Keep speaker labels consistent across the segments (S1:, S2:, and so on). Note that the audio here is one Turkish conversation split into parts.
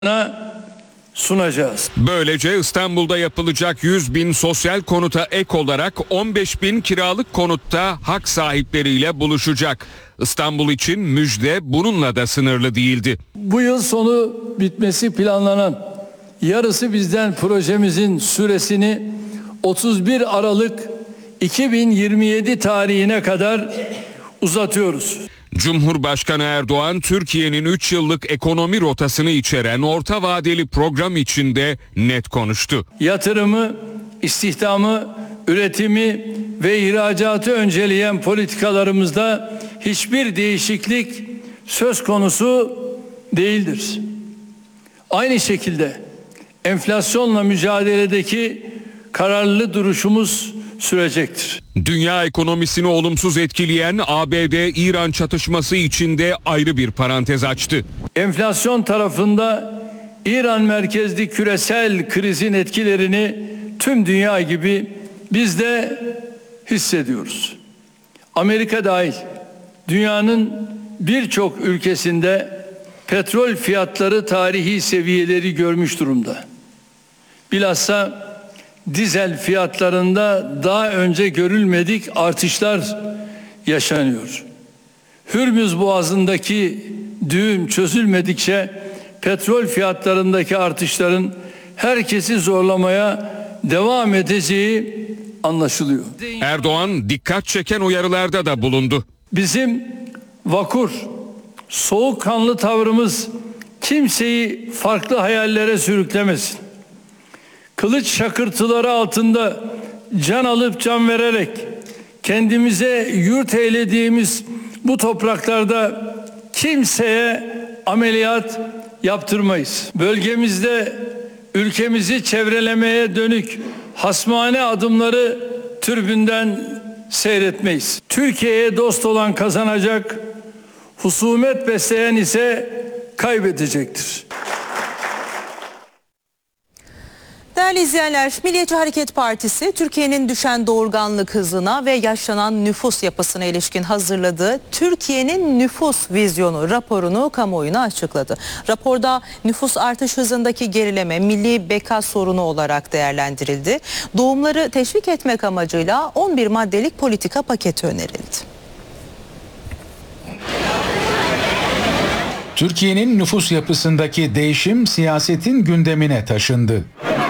S1: sunacağız.
S2: Böylece İstanbul'da yapılacak 100.000 sosyal konuta ek olarak 15.000 kiralık konutta hak sahipleriyle buluşacak. İstanbul için müjde bununla da sınırlı değildi.
S1: Bu yıl sonu bitmesi planlanan yarısı bizden projemizin süresini 31 Aralık 2027 tarihine kadar uzatıyoruz.
S2: Cumhurbaşkanı Erdoğan, Türkiye'nin 3 yıllık ekonomi rotasını içeren orta vadeli program içinde net konuştu.
S1: Yatırımı, istihdamı, üretimi ve ihracatı önceleyen politikalarımızda hiçbir değişiklik söz konusu değildir. Aynı şekilde enflasyonla mücadeledeki kararlı duruşumuz sürecektir.
S2: Dünya ekonomisini olumsuz etkileyen ABD-İran çatışması içinde ayrı bir parantez açtı.
S1: Enflasyon tarafında İran merkezli küresel krizin etkilerini tüm dünya gibi biz de hissediyoruz. Amerika dahil dünyanın birçok ülkesinde petrol fiyatları tarihi seviyeleri görmüş durumda. Bilhassa dizel fiyatlarında daha önce görülmedik artışlar yaşanıyor. Hürmüz Boğazı'ndaki düğüm çözülmedikçe petrol fiyatlarındaki artışların herkesi zorlamaya devam edeceği anlaşılıyor.
S2: Erdoğan dikkat çeken uyarılarda da bulundu.
S1: Bizim vakur, soğukkanlı tavrımız kimseyi farklı hayallere sürüklemesin. Kılıç şakırtıları altında can alıp can vererek kendimize yurt eylediğimiz bu topraklarda kimseye ameliyat yaptırmayız. Bölgemizde ülkemizi çevrelemeye dönük hasmane adımları türbünden seyretmeyiz. Türkiye'ye dost olan kazanacak, husumet besleyen ise kaybedecektir.
S3: Değerli izleyenler, Milliyetçi Hareket Partisi, Türkiye'nin düşen doğurganlık hızına ve yaşlanan nüfus yapısına ilişkin hazırladığı Türkiye'nin Nüfus Vizyonu raporunu kamuoyuna açıkladı. Raporda nüfus artış hızındaki gerileme milli beka sorunu olarak değerlendirildi. Doğumları teşvik etmek amacıyla 11 maddelik politika paketi önerildi.
S4: Türkiye'nin nüfus yapısındaki değişim siyasetin gündemine taşındı.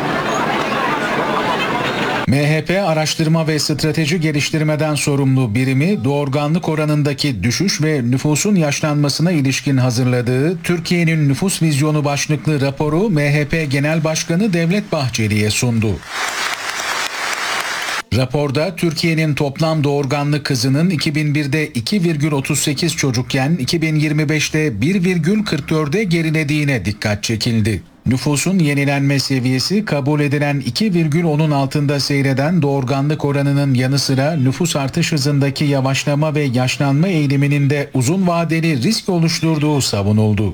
S4: MHP Araştırma ve Strateji Geliştirmeden sorumlu birimi doğurganlık oranındaki düşüş ve nüfusun yaşlanmasına ilişkin hazırladığı Türkiye'nin Nüfus Vizyonu başlıklı raporu MHP Genel Başkanı Devlet Bahçeli'ye sundu. Raporda Türkiye'nin toplam doğurganlık hızının 2001'de 2,38 çocukken 2025'te 1,44'e gerilediğine dikkat çekildi. Nüfusun yenilenme seviyesi kabul edilen 2,10'un altında seyreden doğurganlık oranının yanı sıra nüfus artış hızındaki yavaşlama ve yaşlanma eğiliminin de uzun vadeli risk oluşturduğu savunuldu.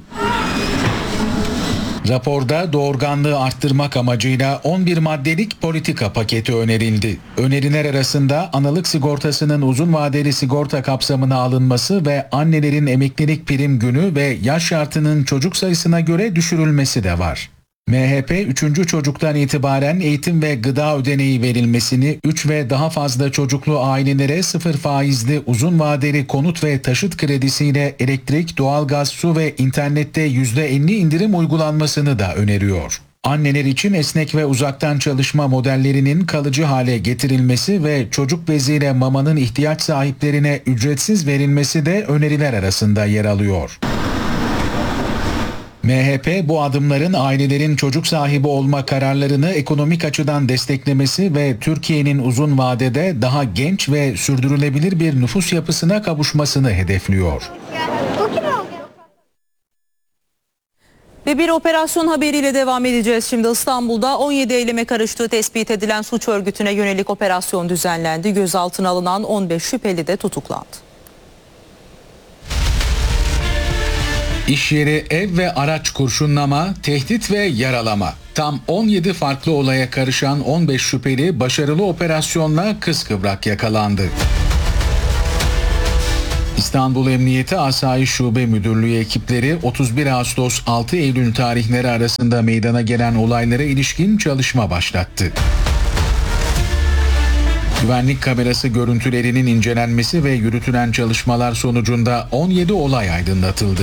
S4: Raporda doğurganlığı arttırmak amacıyla 11 maddelik politika paketi önerildi. Öneriler arasında analık sigortasının uzun vadeli sigorta kapsamına alınması ve annelerin emeklilik prim günü ve yaş şartının çocuk sayısına göre düşürülmesi de var. MHP 3. çocuktan itibaren eğitim ve gıda ödeneği verilmesini, 3 ve daha fazla çocuklu ailelere 0 faizli uzun vadeli konut ve taşıt kredisiyle elektrik, doğalgaz, su ve internette %50 indirim uygulanmasını da öneriyor. Anneler için esnek ve uzaktan çalışma modellerinin kalıcı hale getirilmesi ve çocuk beziyle mamanın ihtiyaç sahiplerine ücretsiz verilmesi de öneriler arasında yer alıyor. MHP bu adımların ailelerin çocuk sahibi olma kararlarını ekonomik açıdan desteklemesi ve Türkiye'nin uzun vadede daha genç ve sürdürülebilir bir nüfus yapısına kavuşmasını hedefliyor.
S3: Ve bir operasyon haberiyle devam edeceğiz. Şimdi İstanbul'da 17 eyleme karıştığı tespit edilen suç örgütüne yönelik operasyon düzenlendi. Gözaltına alınan 15 şüpheli de tutuklandı.
S4: İş yeri, ev ve araç kurşunlama, tehdit ve yaralama. Tam 17 farklı olaya karışan 15 şüpheli başarılı operasyonla kıskıvrak yakalandı. İstanbul Emniyeti Asayiş Şube Müdürlüğü ekipleri 31 Ağustos 6 Eylül tarihleri arasında meydana gelen olaylara ilişkin çalışma başlattı. Güvenlik kamerası görüntülerinin incelenmesi ve yürütülen çalışmalar sonucunda 17 olay aydınlatıldı.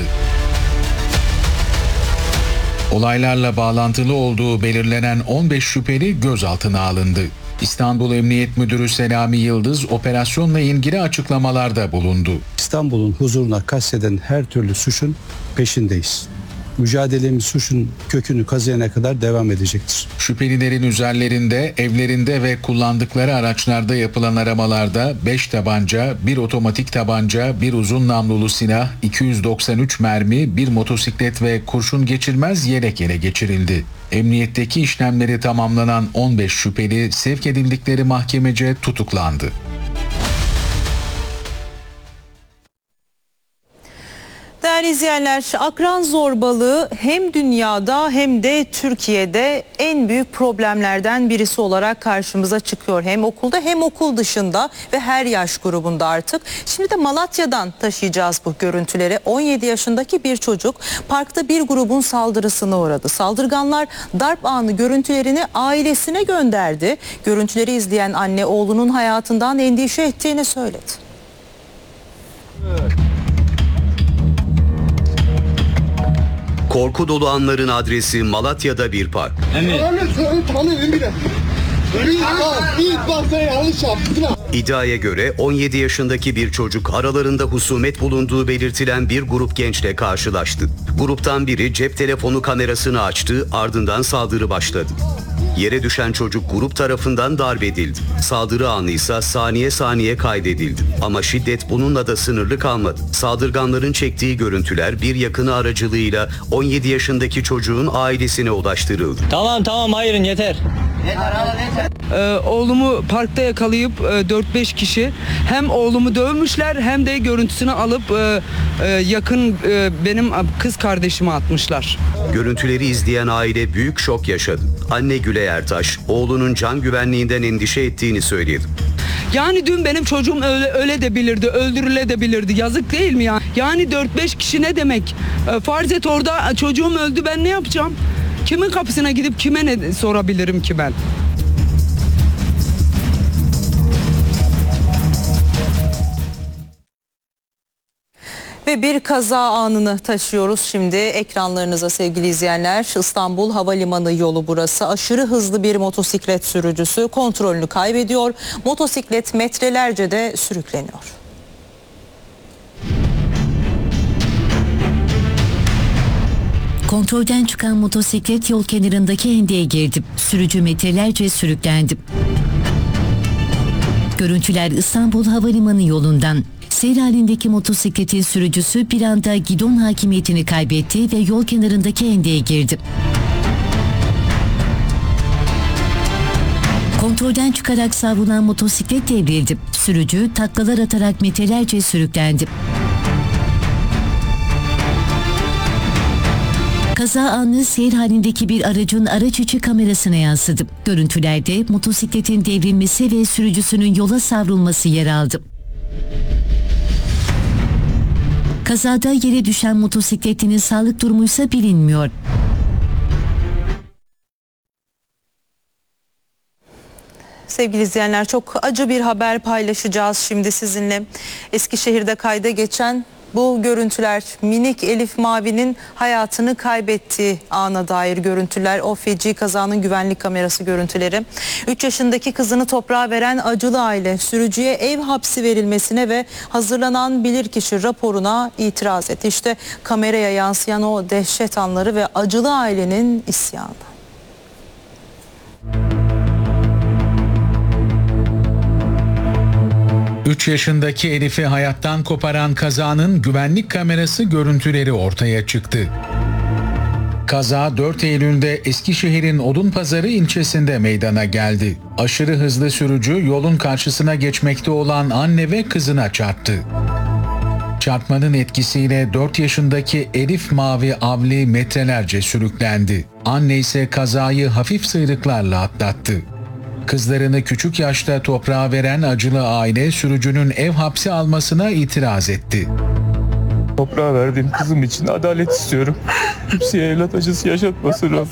S4: Olaylarla bağlantılı olduğu belirlenen 15 şüpheli gözaltına alındı. İstanbul Emniyet Müdürü Selami Yıldız operasyonla ilgili açıklamalarda bulundu.
S5: İstanbul'un huzuruna kasteden her türlü suçun peşindeyiz. Mücadelemiz suçun kökünü kazıyana kadar devam edecektir.
S4: Şüphelilerin üzerlerinde, evlerinde ve kullandıkları araçlarda yapılan aramalarda 5 tabanca, 1 otomatik tabanca, 1 uzun namlulu silah, 293 mermi, 1 motosiklet ve kurşun geçirmez yelek ele geçirildi. Emniyetteki işlemleri tamamlanan 15 şüpheli sevk edildikleri mahkemece tutuklandı.
S3: Değerli izleyenler, akran zorbalığı hem dünyada hem de Türkiye'de en büyük problemlerden birisi olarak karşımıza çıkıyor. Hem okulda hem okul dışında ve her yaş grubunda artık. Şimdi de Malatya'dan taşıyacağız bu görüntüleri. 17 yaşındaki bir çocuk parkta bir grubun saldırısına uğradı. Saldırganlar darp anı görüntülerini ailesine gönderdi. Görüntüleri izleyen anne oğlunun hayatından endişe ettiğini söyledi.
S6: Korku dolu anların adresi Malatya'da bir park. İddiaya göre 17 yaşındaki bir çocuk aralarında husumet bulunduğu belirtilen bir grup gençle karşılaştı. Gruptan biri cep telefonu kamerasını açtı, ardından saldırı başladı. Yere düşen çocuk grup tarafından darp edildi. Saldırı anı ise saniye saniye kaydedildi. Ama şiddet bununla da sınırlı kalmadı. Saldırganların çektiği görüntüler bir yakını aracılığıyla 17 yaşındaki çocuğun ailesine ulaştırıldı.
S7: Tamam hayırın yeter.
S8: Oğlumu parkta yakalayıp 4-5 kişi hem oğlumu dövmüşler hem de görüntüsünü alıp yakın benim kız kardeşime atmışlar.
S6: Görüntüleri izleyen aile büyük şok yaşadı. Anne Gülay Ertaş, oğlunun can güvenliğinden endişe ettiğini söyledi.
S8: Yani dün benim çocuğum öyle de bilirdi, öldürülebilirdi. Yazık değil mi ya? Yani 4-5 kişi ne demek? Farz et orada çocuğum öldü, ben ne yapacağım? Kimin kapısına gidip kime ne sorabilirim ki ben?
S3: Ve bir kaza anını taşıyoruz şimdi ekranlarınıza sevgili izleyenler. İstanbul Havalimanı yolu burası. Aşırı hızlı bir motosiklet sürücüsü kontrolünü kaybediyor. Motosiklet metrelerce de sürükleniyor.
S9: Kontrolden çıkan motosiklet yol kenarındaki hendeğe girdi. Sürücü metrelerce sürüklendi. Görüntüler İstanbul Havalimanı yolundan. Seyir halindeki motosikletin sürücüsü bir anda gidon hakimiyetini kaybetti ve yol kenarındaki hendeğe girdi. Kontrolden çıkarak savrulan motosiklet devrildi. Sürücü taklalar atarak metrelerce sürüklendi. Kaza anı seyir halindeki bir aracın araç içi kamerasına yansıdı. Görüntülerde motosikletin devrilmesi ve sürücüsünün yola savrulması yer aldı. Kazada yere düşen motosikletinin sağlık durumu ise bilinmiyor.
S3: Sevgili izleyenler, çok acı bir haber paylaşacağız şimdi sizinle. Eskişehir'de kayda geçen bu görüntüler, minik Elif Mavi'nin hayatını kaybettiği ana dair görüntüler. O feci kazanın güvenlik kamerası görüntüleri. 3 yaşındaki kızını toprağa veren acılı aile sürücüye ev hapsi verilmesine ve hazırlanan bilirkişi raporuna itiraz etti. İşte kameraya yansıyan o dehşet anları ve acılı ailenin isyanı.
S4: Üç yaşındaki Elif'i hayattan koparan kazanın güvenlik kamerası görüntüleri ortaya çıktı. Kaza 4 Eylül'de Eskişehir'in Odunpazarı ilçesinde meydana geldi. Aşırı hızlı sürücü yolun karşısına geçmekte olan anne ve kızına çarptı. Çarpmanın etkisiyle 4 yaşındaki Elif Mavi Avli metrelerce sürüklendi. Anne ise kazayı hafif sıyrıklarla atlattı. Kızlarını küçük yaşta toprağa veren acılı aile sürücünün ev hapsi almasına itiraz etti.
S7: Toprağa verdiğim kızım için adalet istiyorum. Kimseye evlat acısı yaşatmasın Rabbim.